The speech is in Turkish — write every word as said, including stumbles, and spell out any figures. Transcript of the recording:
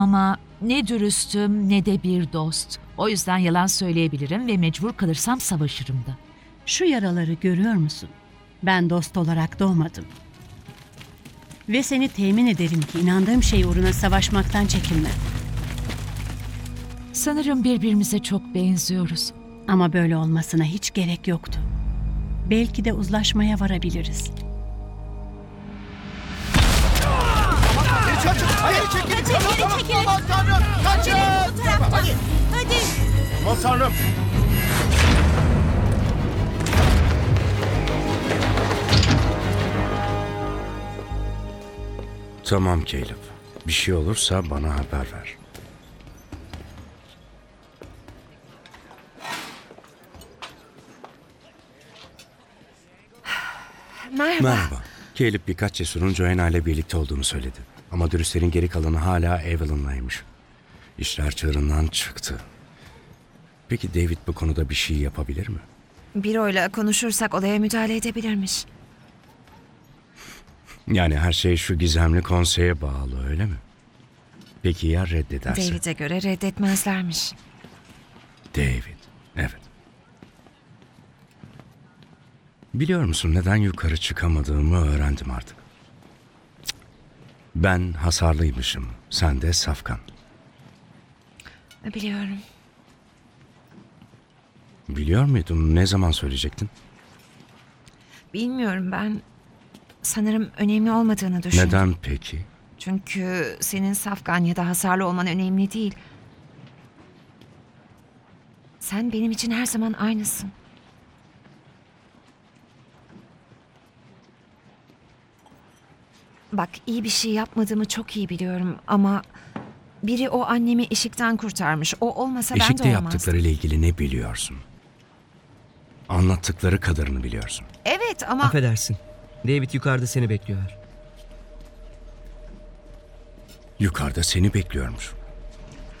Ama ne dürüstüm ne de bir dost. O yüzden yalan söyleyebilirim ve mecbur kalırsam savaşırım da. Şu yaraları görüyor musun? Ben dost olarak doğmadım. Ve seni temin ederim ki inandığım şey uğruna savaşmaktan çekinmem. Sanırım birbirimize çok benziyoruz. Ama böyle olmasına hiç gerek yoktu. Belki de uzlaşmaya varabiliriz. Kaçın! Hayır çekilin! Kaçın, Tamam, geri tamam, çekilin. aman tanrım! Kaçın! Bu taraftan. Hadi! Hadi. Aman tanrım! Tamam Caleb. Bir şey olursa bana haber ver. Merhaba. Merhaba. Caleb birkaç cesurun Joanna ile birlikte olduğunu söyledi. Ama dürüstlerin geri kalanı hala Evelyn'laymış. İşler çığırından çıktı. Peki David bu konuda bir şey yapabilir mi? Biro'yla konuşursak olaya müdahale edebilirmiş. Yani her şey şu gizemli konseye bağlı, öyle mi? Peki ya reddederse? David'e göre reddetmezlermiş. David, evet. Biliyor musun neden yukarı çıkamadığımı öğrendim artık. Cık. Ben hasarlıymışım, sen de safkan. Biliyorum. Biliyor muydun? Ne zaman söyleyecektin? Bilmiyorum ben. Sanırım önemli olmadığını düşündüm. Neden peki? Çünkü senin safkan ya da hasarlı olman önemli değil. Sen benim için her zaman aynısın. Bak iyi bir şey yapmadığımı çok iyi biliyorum ama biri o annemi eşikten kurtarmış. O olmasa ben de Eşikte olmazdım. yaptıklarıyla ilgili ne biliyorsun? Anlattıkları kadarını biliyorsun. Evet ama Affedersin. David yukarıda seni bekliyor. Yukarıda seni bekliyormuş.